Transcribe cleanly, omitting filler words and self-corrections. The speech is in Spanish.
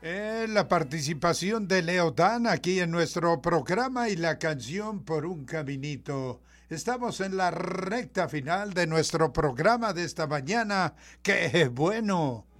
La participación de Leodán aquí en nuestro programa y la canción Por un Caminito. Estamos en la recta final de nuestro programa de esta mañana. ¡Qué bueno!